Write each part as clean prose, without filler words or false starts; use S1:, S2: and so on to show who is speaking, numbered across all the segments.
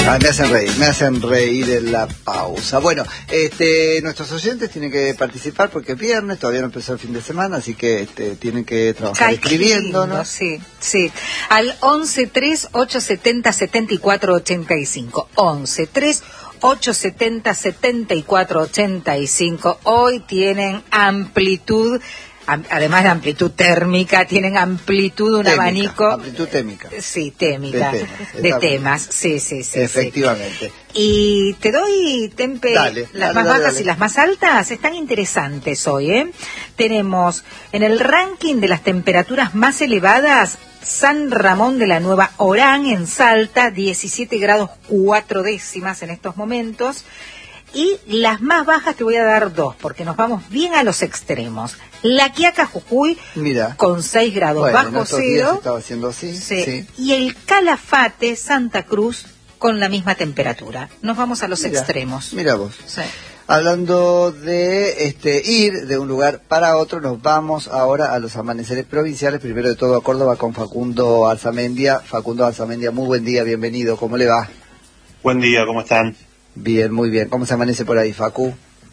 S1: Me hacen reír en la pausa. Bueno, nuestros oyentes tienen que participar porque es viernes, todavía no empezó el fin de semana, así que tienen que trabajar escribiéndonos.
S2: Sí, sí. Al 11-3-870-7485. 11-3-870-7485. Hoy tienen amplitud. Además de amplitud térmica, tienen amplitud, abanico.
S1: Amplitud térmica.
S2: Sí, térmica. De temas, sí.
S1: Efectivamente.
S2: Sí. Y te doy, Tempe, las más bajas y las más altas. Están interesantes hoy, ¿eh? Tenemos en el ranking de las temperaturas más elevadas, San Ramón de la Nueva Orán en Salta, 17 grados 4 décimas en estos momentos. Y las más bajas te voy a dar dos, porque nos vamos bien a los extremos. La Quiaca, Jujuy, con 6 grados bajo cero.
S1: Estaba haciendo así.
S2: Sí. Y el Calafate, Santa Cruz, con la misma temperatura. Nos vamos a los extremos.
S1: Mira vos.
S2: Sí.
S1: Hablando de ir de un lugar para otro, nos vamos ahora a los amaneceres provinciales. Primero de todo a Córdoba con Facundo Alzamendia. Facundo Alzamendia, muy buen día, bienvenido. ¿Cómo le va?
S3: Buen día, ¿cómo están?
S1: Bien, muy bien. ¿Cómo se amanece por ahí, Facu?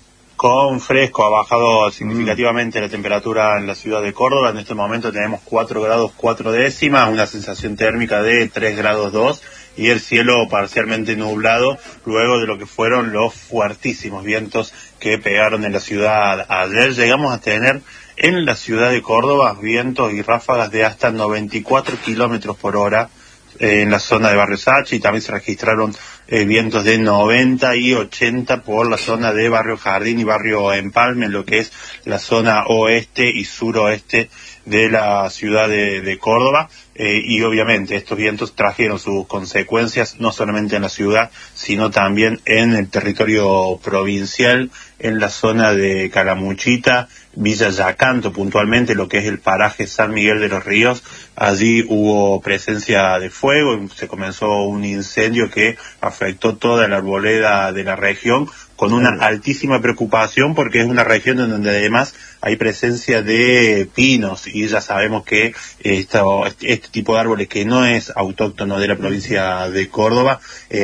S3: Con fresco, ha bajado significativamente la temperatura en la ciudad de Córdoba. En este momento tenemos 4 grados 4 décimas, una sensación térmica de 3 grados 2 y el cielo parcialmente nublado luego de lo que fueron los fuertísimos vientos que pegaron en la ciudad ayer. Llegamos a tener en la ciudad de Córdoba vientos y ráfagas de hasta 94 kilómetros por hora en la zona de Barrio Sachi, y también se registraron vientos de 90 y 80 por la zona de Barrio Jardín y Barrio Empalme, en lo que es la zona oeste y suroeste de la ciudad de Córdoba, y obviamente estos vientos trajeron sus consecuencias no solamente en la ciudad, sino también en el territorio provincial, en la zona de Calamuchita, Villa Yacanto puntualmente, lo que es el paraje San Miguel de los Ríos. Allí hubo presencia de fuego, se comenzó un incendio que afectó toda la arboleda de la región, con una altísima preocupación porque es una región en donde además hay presencia de pinos, y ya sabemos que este tipo de árboles, que no es autóctono de la provincia de Córdoba,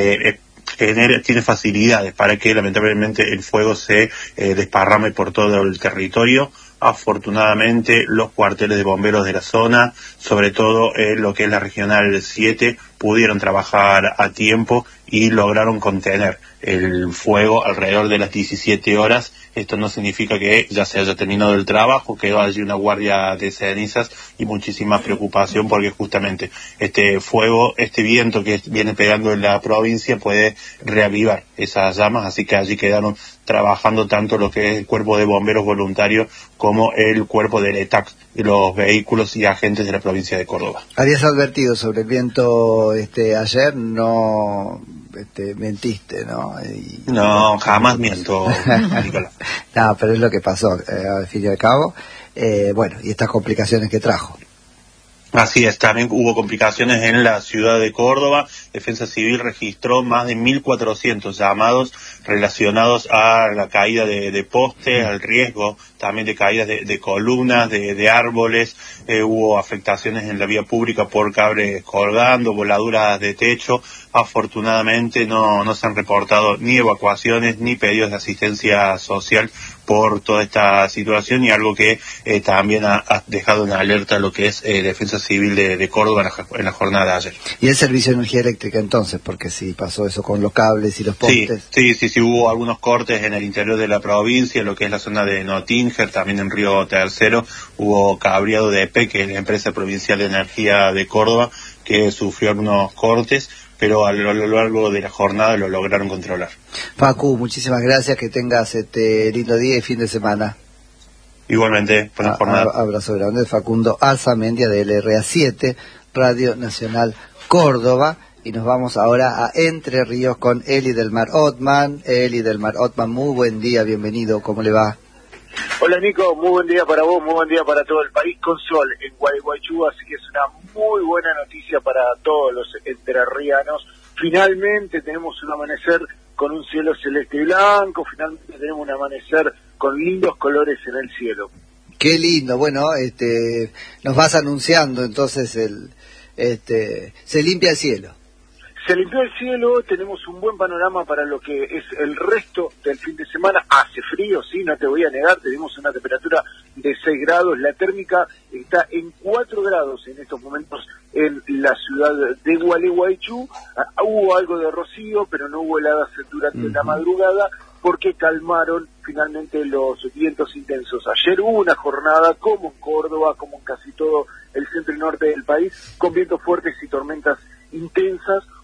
S3: tiene facilidades para que lamentablemente el fuego se desparrame por todo el territorio. Afortunadamente los cuarteles de bomberos de la zona, sobre todo lo que es la regional 7, pudieron trabajar a tiempo y lograron contener el fuego alrededor de las 17 horas. Esto no significa que ya se haya terminado el trabajo, quedó allí una guardia de cenizas y muchísima preocupación porque justamente este fuego, este viento que viene pegando en la provincia puede reavivar esas llamas, así que allí quedaron trabajando tanto lo que es el cuerpo de bomberos voluntarios como el cuerpo del ETAC, de los vehículos y agentes de la provincia de Córdoba.
S1: Habías advertido sobre el viento ayer, no mentiste, ¿no?
S3: No, jamás miento, Nicolás.
S1: No, pero es lo que pasó, al fin y al cabo. Bueno, y estas complicaciones que trajo.
S3: Así es, también hubo complicaciones en la ciudad de Córdoba. Defensa Civil registró más de 1.400 llamados relacionados a la caída de postes, al riesgo también de caídas de columnas, de árboles. Hubo afectaciones en la vía pública por cables colgando, voladuras de techo. Afortunadamente no se han reportado ni evacuaciones ni pedidos de asistencia social por toda esta situación, y algo que también ha dejado en alerta lo que es Defensa Civil de Córdoba en la jornada de ayer.
S1: ¿Y el servicio de energía eléctrica entonces? Porque si pasó eso con los cables y los postes.
S3: Sí, hubo algunos cortes en el interior de la provincia, lo que es la zona de Notínger, también en Río Tercero, hubo cableado de EPE, que es la empresa provincial de energía de Córdoba, que sufrió algunos cortes, pero a lo largo de la jornada lo lograron controlar.
S1: Facu, muchísimas gracias, que tengas lindo día y fin de semana.
S3: Igualmente, buena jornada.
S1: Abrazo grande, Facundo Alzamendia de LRA7, Radio Nacional Córdoba, y nos vamos ahora a Entre Ríos con Eli del Mar Otman. Eli del Mar Otman, muy buen día, bienvenido, ¿cómo le va?
S4: Hola Nico, muy buen día para vos, muy buen día para todo el país, con sol en Gualeguaychú, así que es una muy buena noticia para todos los entrerrianos. Finalmente tenemos un amanecer con un cielo celeste y blanco, finalmente tenemos un amanecer con lindos colores en el cielo.
S1: Qué lindo, bueno, nos vas anunciando entonces se limpia el cielo.
S4: Se limpió el cielo, tenemos un buen panorama para lo que es el resto del fin de semana. Hace frío, sí, no te voy a negar, tenemos una temperatura de 6 grados, la térmica está en 4 grados en estos momentos en la ciudad de Gualeguaychú. Hubo algo de rocío, pero no hubo heladas durante la madrugada, porque calmaron finalmente los vientos intensos. Ayer hubo una jornada, como en Córdoba, como en casi todo el centro y norte del país, con vientos fuertes